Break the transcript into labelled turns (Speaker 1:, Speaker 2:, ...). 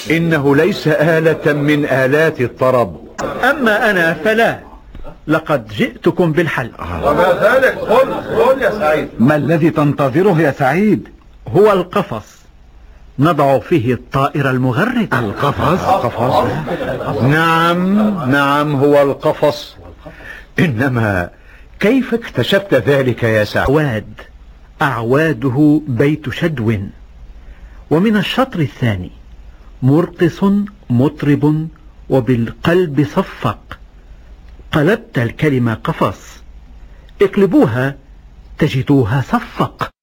Speaker 1: إنه ليس آلة من آلات الطرب.
Speaker 2: أما أنا فلا، لقد جئتكم بالحل.
Speaker 3: وما ذلك؟ قل يا سعيد.
Speaker 4: ما الذي تنتظره يا سعيد؟
Speaker 2: هو القفص، نضع فيه الطائر المغرد.
Speaker 4: القفص؟
Speaker 1: نعم هو القفص. إنما كيف اكتشفت ذلك يا سعيد؟
Speaker 2: أعواده بيت شدو. ومن الشطر الثاني: مرقص مطرب وبالقلب صفق. قلبت الكلمة قفص، اقلبوها تجدوها صفق.